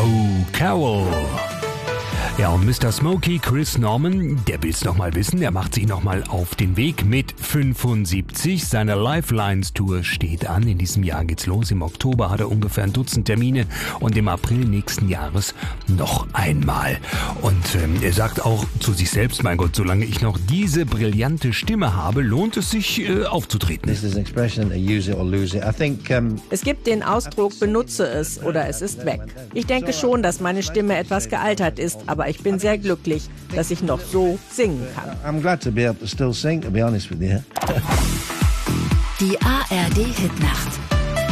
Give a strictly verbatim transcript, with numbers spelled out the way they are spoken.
Oh, Carol. Ja, und Mister Smokey, Chris Norman, der will's noch mal wissen, der macht sich noch mal auf den Weg mit fünfundsiebzig. Seine Lifelines-Tour steht an. In diesem Jahr geht's los. Im Oktober hat er ungefähr ein Dutzend Termine und im April nächsten Jahres noch einmal. Und ähm, er sagt auch zu sich selbst, mein Gott, solange ich noch diese brillante Stimme habe, lohnt es sich äh, aufzutreten. This is an expression, use it or lose it. I think, um Es gibt den Ausdruck, benutze es oder es ist weg. Ich denke schon, dass meine Stimme etwas gealtert ist, aber ich bin sehr glücklich, dass ich noch so singen kann. I'm glad to be able to still sing, to be honest with you. Die A R D Hitnacht.